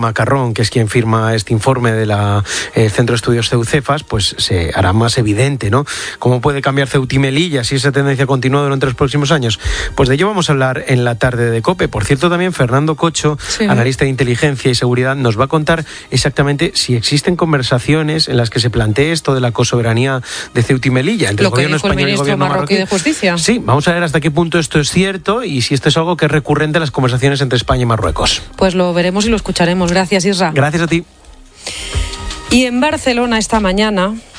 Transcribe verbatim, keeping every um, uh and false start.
Macarrón, que es quien firma este informe de la eh, Centro de Estudios Ceucefas, pues se hará más evidente, ¿no? ¿Cómo puede cambiar Ceuta y Melilla si esa tendencia continúa durante los próximos años? Pues de ello vamos a hablar en la tarde de COPE. Por cierto, también Fernando Cocho, sí, analista de inteligencia y seguridad, nos va a contar exactamente si existen conversaciones en las que se plantee esto de la cosoberanía de Ceuta y Melilla entre el gobierno español y el gobierno marroquí de Justicia. Sí, vamos a ver hasta qué punto esto es cierto y si esto es algo que es recurrente en las conversaciones entre España y Marruecos. Pues lo veremos y lo escucharemos. Gracias, Isra. Gracias a ti. Y en Barcelona esta mañana